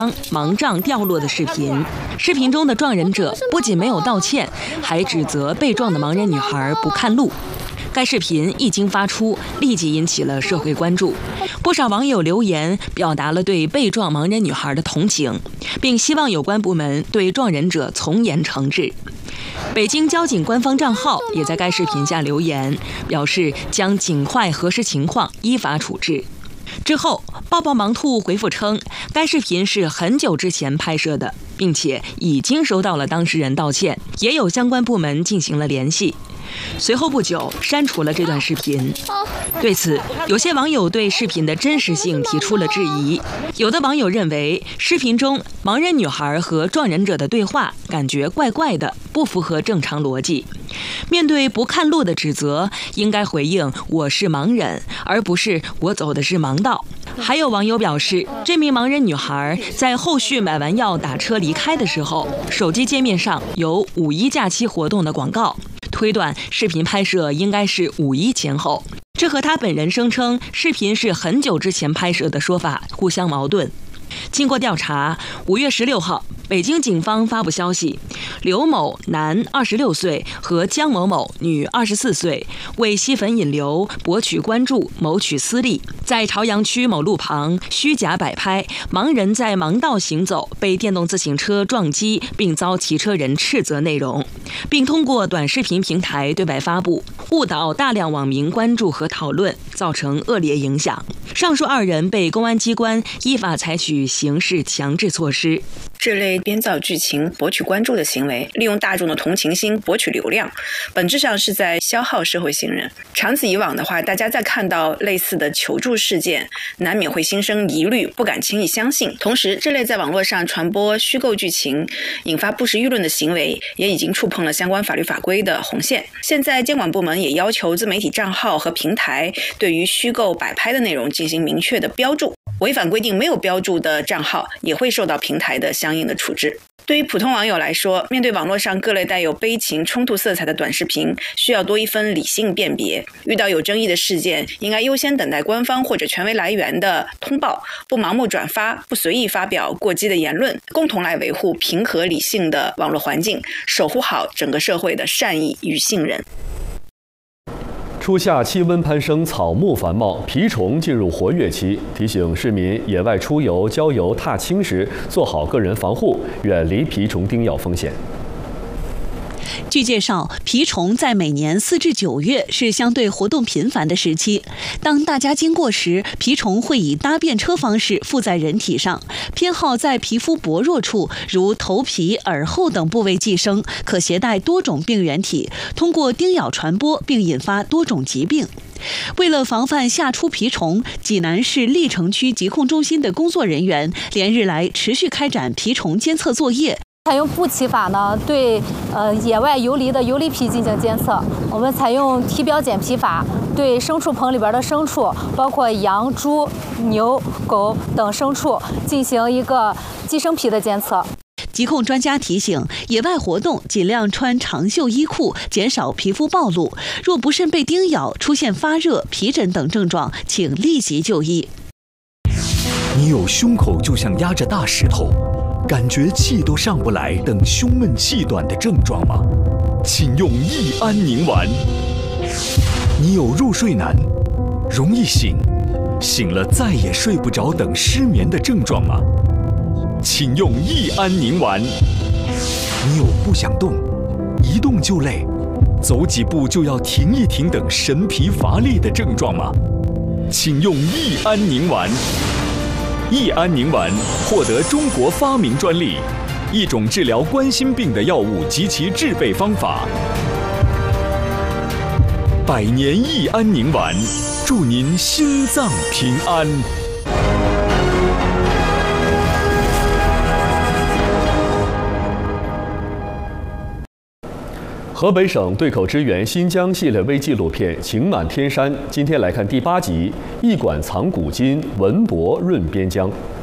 盲杖掉落的视频。视频中的撞人者不仅没有道歉，还指责被撞的盲人女孩不看路。该视频一经发出，立即引起了社会关注。不少网友留言表达了对被撞盲人女孩的同情，并希望有关部门对撞人者从严惩治。北京交警官方账号也在该视频下留言，表示将尽快核实情况，依法处置。之后，抱抱盲兔回复称，该视频是很久之前拍摄的，并且已经收到了当事人道歉，也有相关部门进行了联系。随后不久，删除了这段视频。对此，有些网友对视频的真实性提出了质疑。有的网友认为，视频中盲人女孩和撞人者的对话感觉怪怪的，不符合正常逻辑。面对不看路的指责，应该回应“我是盲人”，而不是“我走的是盲道”。还有网友表示，这名盲人女孩在后续买完药打车离开的时候，手机界面上有5·1假期活动的广告，推断视频拍摄应该是5·1前后，这和她本人声称视频是很久之前拍摄的说法互相矛盾。经过调查，5月16号，北京警方发布消息，刘某男26岁和江某某女24岁为吸粉引流、博取关注、谋取私利，在朝阳区某路旁虚假摆拍盲人在盲道行走被电动自行车撞击并遭骑车人斥责内容，并通过短视频平台对外发布，误导大量网民关注和讨论，造成恶劣影响。上述2人被公安机关依法采取刑事强制措施。 这类编造剧情博取关注的行为，利用大众的同情心博取流量，本质上是在消耗社会信任。长此以往的话，大家在看到类似的求助事件，难免会心生疑虑，不敢轻易相信。同时，这类在网络上传播虚构剧情，引发不实舆论的行为，也已经触碰了相关法律法规的红线。现在监管部门也要求自媒体账号和平台对于虚构摆拍的内容进行明确的标注，违反规定没有标注的账号也会受到平台的相应的处置。对于普通网友来说，面对网络上各类带有悲情冲突色彩的短视频，需要多一分理性辨别。遇到有争议的事件，应该优先等待官方或者权威来源的通报，不盲目转发，不随意发表过激的言论，共同来维护平和理性的网络环境，守护好整个社会的善意与信任。 初夏气温攀升，草木繁茂，蜱虫进入活跃期，提醒市民野外出游、郊游、踏青时做好个人防护，远离蜱虫叮咬风险。 据介绍，蜱虫在每年4至9月是相对活动频繁的时期。当大家经过时，蜱虫会以搭便车方式附在人体上，偏好在皮肤薄弱处，如头皮、耳后等部位寄生，可携带多种病原体，通过叮咬传播，并引发多种疾病。为了防范夏出蜱虫，济南市历城区疾控中心的工作人员连日来持续开展蜱虫监测作业。 采用步骑法呢，对野外游离的游离蜱进行监测。我们采用体表检蜱法，对牲畜棚里边的牲畜，包括羊、猪、牛、狗等牲畜进行一个寄生蜱的监测。 疾控专家提醒，野外活动尽量穿长袖衣裤，减少皮肤暴露。若不慎被叮咬，出现发热、皮疹等症状，请立即就医。 你有胸口就像压着大石头，感觉气都上不来等胸闷气短的症状吗？请用益安宁丸。你有入睡难、容易醒、醒了再也睡不着等失眠的症状吗？请用益安宁丸。你有不想动、一动就累、走几步就要停一停等神疲乏力的症状吗？请用益安宁丸。益安宁丸获得中国发明专利，一种治疗冠心病的药物及其制备方法。100年益安宁丸，祝您心脏平安。 河北省对口支援新疆系列微纪录片《情满天山》，今天来看第8集：一馆藏古今，文博润边疆。